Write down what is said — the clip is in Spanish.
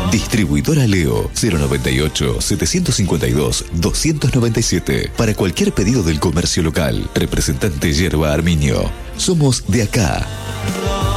Distribuidora Leo 098-752-297. Para cualquier pedido del comercio local. Representante Yerba Arminio. Somos de acá.